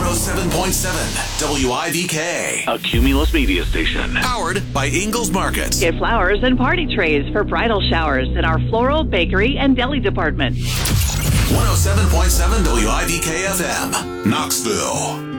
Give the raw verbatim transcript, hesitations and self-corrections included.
oh seven point seven W I V K. A Cumulus media station. Powered by Ingles Market. Get flowers and party trays for bridal showers in our floral, bakery, and deli department. one oh seven point seven W I V K F M, Knoxville.